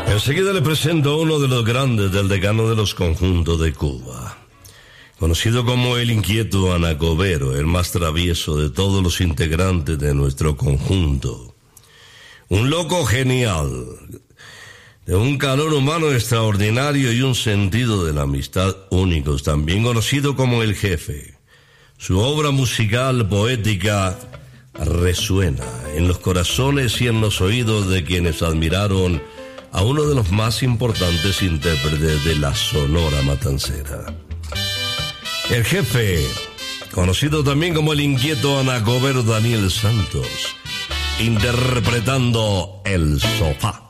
Enseguida le presento a uno de los grandes del decano de los conjuntos de Cuba. Conocido como el inquieto Anacobero, el más travieso de todos los integrantes de nuestro conjunto. Un loco genial, de un calor humano extraordinario y un sentido de la amistad únicos, también conocido como el Jefe. Su obra musical, poética, resuena en los corazones y en los oídos de quienes admiraron a uno de los más importantes intérpretes de la Sonora Matancera. El Jefe, conocido también como el inquieto Anacobero Daniel Santos, interpretando El Sofá.